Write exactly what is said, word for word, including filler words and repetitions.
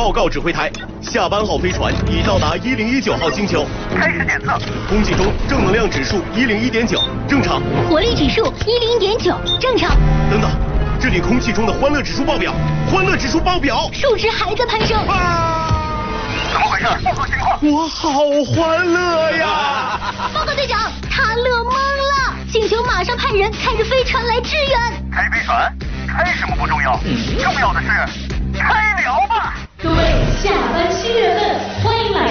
报告指挥台，下班号飞船已到达一零一九号星球， 开始检测。 空气中正能量指数一零一点九，正常。 活力指数一零一点九，正常。 等等，这里空气中的欢乐指数爆表，欢乐指数爆表， 数值还在攀升。 啊！ 怎么回事？报告情况。 我好欢乐呀！ 报告队长，他乐懵了，星球马上派人开着飞船来支援。 开飞船？开什么不重要，重要的是开聊吧。 各位，下班七月份，欢迎来